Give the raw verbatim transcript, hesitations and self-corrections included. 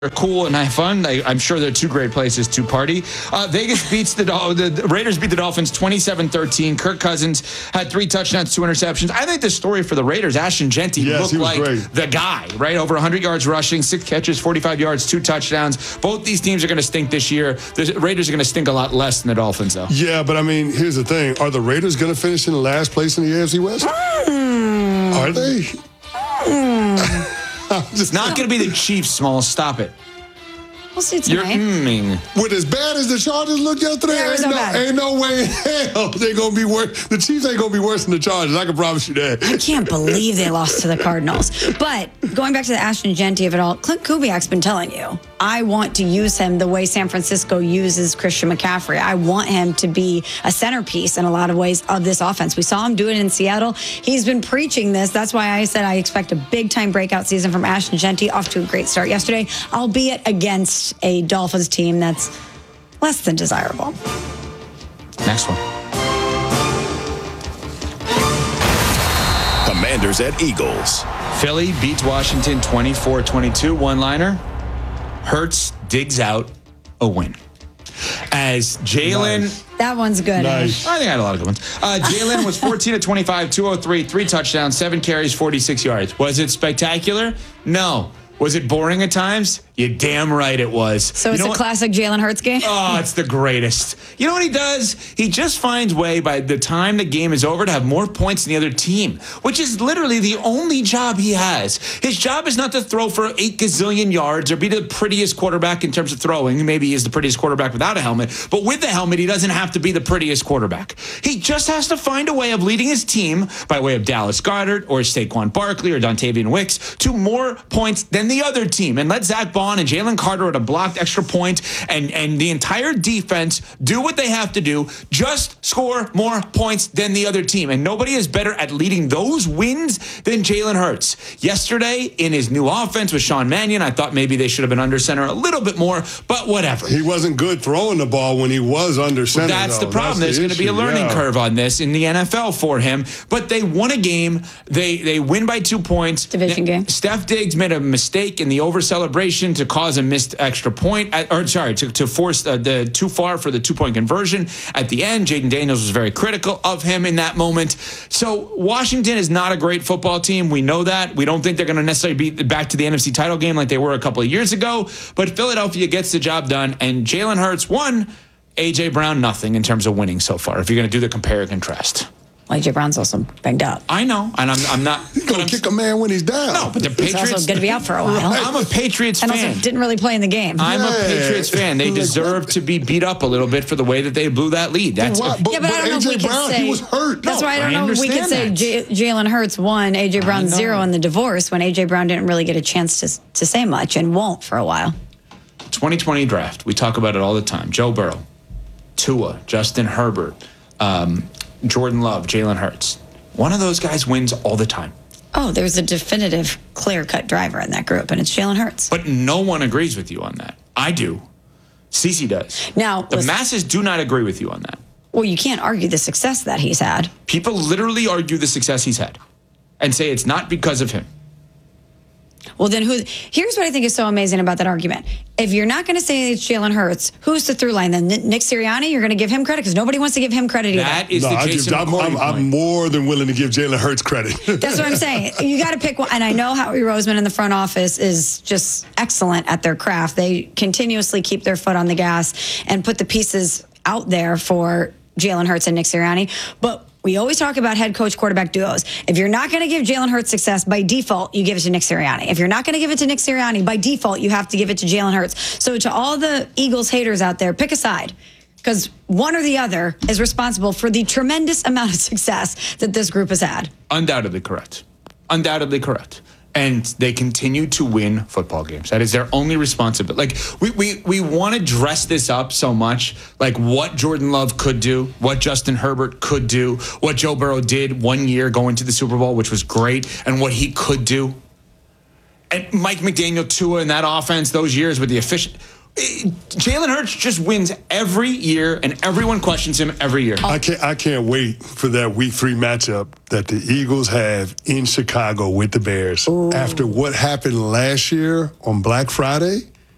are cool and have fun. I, I'm sure they're two great places to party. Uh, Vegas beats the, the, the Raiders beat the Dolphins twenty-seven thirteen. Kirk Cousins had three touchdowns, two interceptions. I think the story for the Raiders, Ashton Jeanty yes, looked like great. the guy, right? Over one hundred yards rushing, six catches, forty-five yards, two touchdowns. Both these teams are going to stink this year. The Raiders are going to stink a lot less than the Dolphins, though. Yeah, but I mean, here's the thing. Are the Raiders going to finish in the last place in the A F C West? Mm. Are they? Mm. It's not going to be the Chiefs, Small. Stop it. We'll see You're tonight. mm-ing. With as bad as the Chargers looked yesterday, Yeah, it was ain't, so no, bad. ain't no way in hell they're going to be worse. The Chiefs ain't going to be worse than the Chargers. I can promise you that. I can't believe they lost to the Cardinals. But going back to the Ashton Jeanty of it all, Clint Kubiak's been telling you, I want to use him the way San Francisco uses Christian McCaffrey. I want him to be a centerpiece in a lot of ways of this offense. We saw him do it in Seattle. He's been preaching this. That's why I said I expect a big-time breakout season from Ashton Jeanty, off to a great start yesterday, albeit against a Dolphins team that's less than desirable. Next one. Commanders at Eagles. Philly beats Washington twenty-four twenty-two. One-liner. Hurts digs out a win. As Jalen... Nice. That one's good. Nice. I think I had a lot of good ones. Uh, Jalen was fourteen of twenty-five, two oh three, three touchdowns, seven carries, forty-six yards. Was it spectacular? No. Was it boring at times? You're damn right it was. So You it's know a what? classic Jalen Hurts game? Oh, it's the greatest. You know what he does? He just finds way by the time the game is over to have more points than the other team, which is literally the only job he has. His job is not to throw for eight gazillion yards or be the prettiest quarterback in terms of throwing. Maybe he is the prettiest quarterback without a helmet, but with the helmet, he doesn't have to be the prettiest quarterback. He just has to find a way of leading his team by way of Dallas Goedert or Saquon Barkley or Dontavian Wicks to more points than the other team. And let Zach Bond and Jalen Carter at a blocked extra point and, and the entire defense do what they have to do, just score more points than the other team. And nobody is better at leading those wins than Jalen Hurts. Yesterday, in his new offense with Sean Mannion, I thought maybe they should have been under center a little bit more, but whatever. He wasn't good throwing the ball when he was under center. That's though. the problem. That's There's the going to be a issue, learning yeah. curve on this in the N F L for him. But they won a game. They they win by two points. Division game. Steph Diggs made a mistake in the over celebration to cause a missed extra point, at, or sorry, to, to force uh, the too far for the two point conversion at the end. Jaden Daniels was very critical of him in that moment. So Washington is not a great football team. We know that. We don't think they're going to necessarily be back to the N F C title game like they were a couple of years ago. But Philadelphia gets the job done, and Jalen Hurts won. A J Brown, nothing in terms of winning so far, if you're going to do the compare and contrast. A J Brown's also banged up. I know, and I'm, I'm not... He's going but to I'm- kick a man when he's down. No, but the He's Patriots... also going to be out for a while. I'm a Patriots And fan. also didn't really play in the game. I'm a Yeah. Patriots fan. They Like, deserve to be beat up a little bit for the way that they blew that lead. That's Why? But, Yeah, but I don't know A if J we can Brown, say- he was hurt. That's No, why I don't I know if we could say understand J- Jalen Hurts won, A J Brown know. zero in the divorce when A J Brown didn't really get a chance to to say much and won't for a while. twenty twenty draft. We talk about it all the time. Joe Burrow, Tua, Justin Herbert, um, Jordan Love, Jalen Hurts. One of those guys wins all the time. Oh, there's a definitive, clear-cut driver in that group, and it's Jalen Hurts. But no one agrees with you on that. I do. Cece does. Now, the listen- masses do not agree with you on that. Well, you can't argue the success that he's had. People literally argue the success he's had and say it's not because of him. Well, then who? Here's what I think is so amazing about that argument. If you're not going to say it's Jalen Hurts, who's the through line? Then Nick Sirianni, you're going to give him credit because nobody wants to give him credit either. That is No, the I Jason just, I'm, McCourty I'm, I'm point. more than willing to give Jalen Hurts credit. That's what I'm saying. You got to pick one. And I know Howie Roseman in the front office is just excellent at their craft. They continuously keep their foot on the gas and put the pieces out there for Jalen Hurts and Nick Sirianni. But we always talk about head coach quarterback duos. If you're not going to give Jalen Hurts success, by default, you give it to Nick Sirianni. If you're not going to give it to Nick Sirianni, by default, you have to give it to Jalen Hurts. So to all the Eagles haters out there, pick a side. Because one or the other is responsible for the tremendous amount of success that this group has had. Undoubtedly correct. Undoubtedly correct. And they continue to win football games. That is their only responsibility. Like, we we, we want to dress this up so much, like what Jordan Love could do, what Justin Herbert could do, what Joe Burrow did one year going to the Super Bowl, which was great, and what he could do. And Mike McDaniel, Tua, in that offense, those years with the efficient... Jalen Hurts just wins every year, and everyone questions him every year. I can't. I can't wait for that Week Three matchup that the Eagles have in Chicago with the Bears. Ooh. After what happened last year on Black Friday,